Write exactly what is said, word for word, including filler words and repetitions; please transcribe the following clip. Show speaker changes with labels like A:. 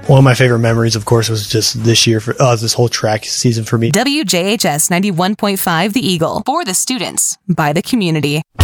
A: One of my favorite memories, of course, was just this year, for uh, this whole track season for me.
B: W J H S ninety-one point five The Eagle. For the students, by the community.